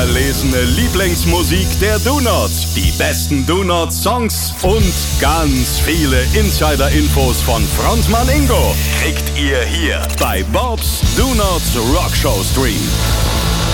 unverlesene Lieblingsmusik der Donuts, die besten Donuts-Songs und ganz viele Insider-Infos von Frontmann Ingo kriegt ihr hier bei Bobs Donuts Rockshow Stream.